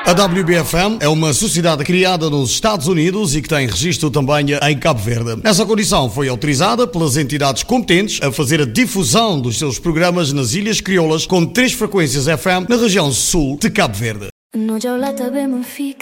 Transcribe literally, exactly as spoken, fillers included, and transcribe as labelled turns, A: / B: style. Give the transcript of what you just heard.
A: A W B F M é uma sociedade criada nos Estados Unidos e que tem registro também em Cabo Verde. Essa condição foi autorizada pelas entidades competentes a fazer a difusão dos seus programas nas Ilhas Crioulas com três frequências F M na região sul de Cabo Verde.